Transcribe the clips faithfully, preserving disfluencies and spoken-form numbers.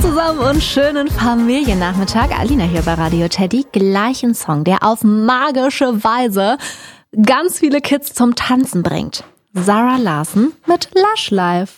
zusammen und schönen Familiennachmittag. Alina hier bei Radio Teddy. Gleich ein Song, der auf magische Weise ganz viele Kids zum Tanzen bringt. Zara Larsson mit Lush Life.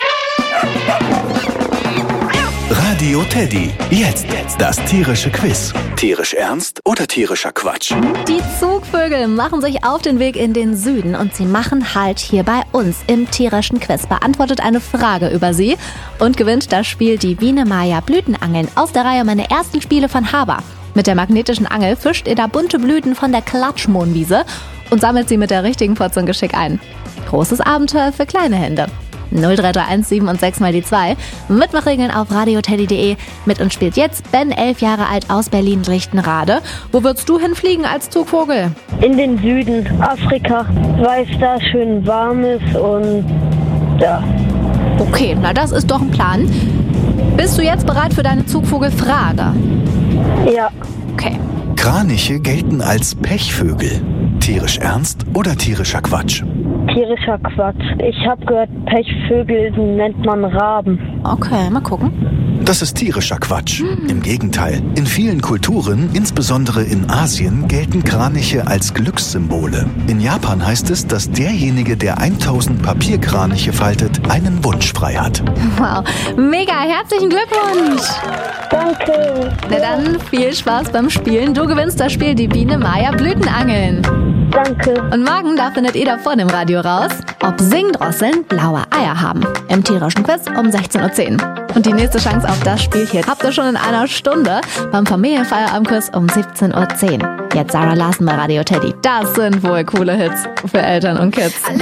Radio Teddy. Jetzt das tierische Quiz. Tierisch ernst oder tierischer Quatsch? Die Zugvögel machen sich auf den Weg in den Süden und sie machen Halt hier bei uns im tierischen Quiz. Beantwortet eine Frage über sie und gewinnt das Spiel die Biene Maya Blütenangeln aus der Reihe Meine ersten Spiele von Haber. Mit der magnetischen Angel fischt ihr da bunte Blüten von der Klatschmohnwiese und sammelt sie mit der richtigen Portion Geschick ein. Großes Abenteuer für kleine Hände. null drei drei eins sieben und sechs mal die zwei. Mitmachregeln auf radioteddy punkt de. Mit uns spielt jetzt Ben, elf Jahre alt, aus Berlin-Lichtenrade. Wo würdest du hinfliegen als Zugvogel? In den Süden, Afrika, weil es da schön warm ist und ja. Okay, na das ist doch ein Plan. Bist du jetzt bereit für deine Zugvogelfrage? Ja. Okay. Kraniche gelten als Pechvögel. Tierisch ernst oder tierischer Quatsch? Tierischer Quatsch. Ich habe gehört, Pechvögel nennt man Raben. Okay, mal gucken. Das ist tierischer Quatsch. Im Gegenteil, in vielen Kulturen, insbesondere in Asien, gelten Kraniche als Glückssymbole. In Japan heißt es, dass derjenige, der tausend Papierkraniche faltet, einen Wunsch frei hat. Wow, mega, herzlichen Glückwunsch! Danke. Na dann, viel Spaß beim Spielen. Du gewinnst das Spiel die Biene Maya Blütenangeln. Danke. Und morgen, da findet ihr da vor dem Radio raus, ob Singdrosseln blaue Eier haben. Im tierischen Quiz um sechzehn Uhr zehn. Und die nächste Chance auf das Spiel hier habt ihr schon in einer Stunde beim Familienfeierabendquiz um siebzehn Uhr zehn. Jetzt Zara Larsson bei Radio Teddy. Das sind wohl coole Hits für Eltern und Kids.